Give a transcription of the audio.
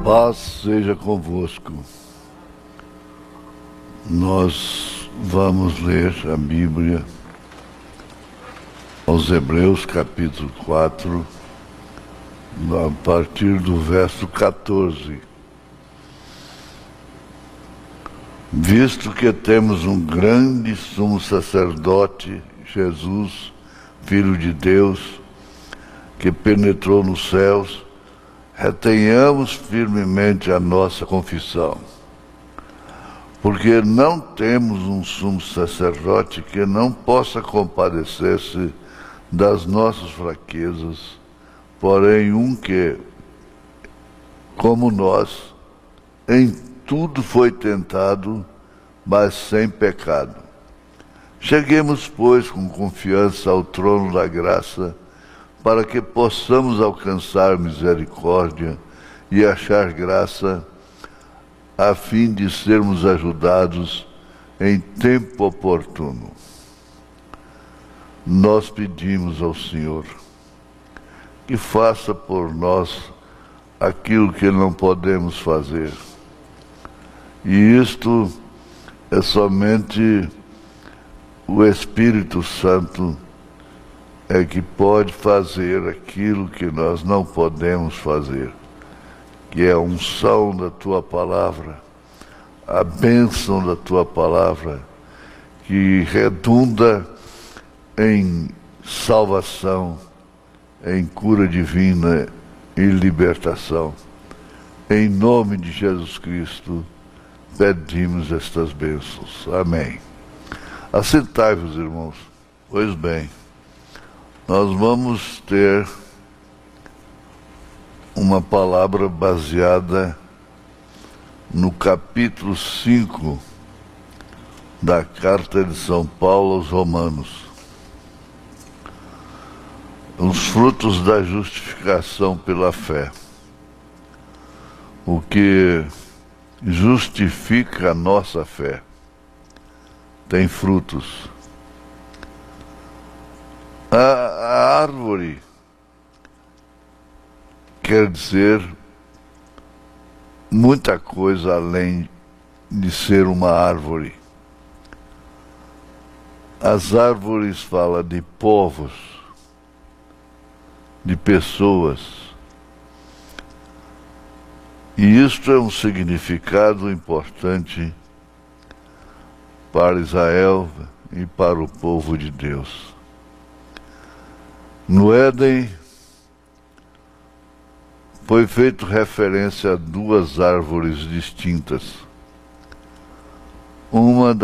Paz seja convosco. Nós vamos ler a Bíblia aos Hebreus, capítulo 4, a partir do verso 14. Visto que temos um grande sumo sacerdote, Jesus, Filho de Deus, que penetrou nos céus, retenhamos firmemente a nossa confissão. Porque não temos um sumo sacerdote que não possa compadecer-se das nossas fraquezas, porém um que, como nós, em tudo foi tentado, mas sem pecado. Cheguemos, pois, com confiança ao trono da graça, para que possamos alcançar misericórdia e achar graça, a fim de sermos ajudados em tempo oportuno. Nós pedimos ao Senhor que faça por nós aquilo que não podemos fazer. E isto é somente o Espírito Santo é que pode fazer aquilo que nós não podemos fazer, que é a unção da Tua Palavra, a bênção da Tua Palavra, que redunda em salvação, em cura divina e libertação. Em nome de Jesus Cristo, pedimos estas bênçãos. Amém. Assentai-vos, irmãos. Pois bem, nós vamos ter uma palavra baseada no capítulo 5 da carta de São Paulo aos Romanos. Os frutos da justificação pela fé. O que justifica a nossa fé tem frutos. A árvore quer dizer muita coisa além de ser uma árvore. As árvores falam de povos, de pessoas. E isto é um significado importante para Israel e para o povo de Deus. No Éden, foi feito referência a duas árvores distintas. Uma